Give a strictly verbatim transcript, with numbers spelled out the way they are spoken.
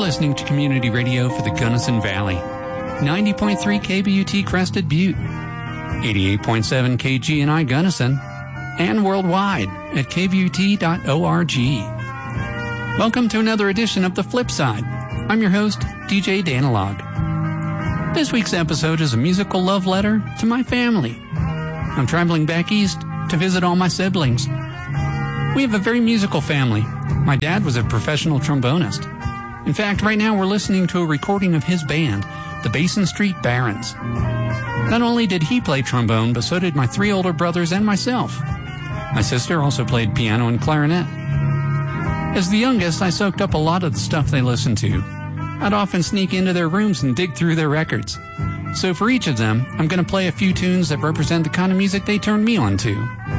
listening to community radio for the Gunnison Valley. ninety point three K B U T Crested Butte, eighty-eight point seven K G N I Gunnison, and worldwide at k b u t dot org. Welcome to another edition of The Flip Side. I'm your host, D J Danilog. This week's episode is a musical love letter to my family. I'm traveling back east to visit all my siblings. We have a very musical family. My dad was a professional trombonist. In fact, right now we're listening to a recording of his band, the Basin Street Barons. Not only did he play trombone, but so did my three older brothers and myself. My sister also played piano and clarinet. As the youngest, I soaked up a lot of the stuff they listened to. I'd often sneak into their rooms and dig through their records. So for each of them, I'm going to play a few tunes that represent the kind of music they turned me on to.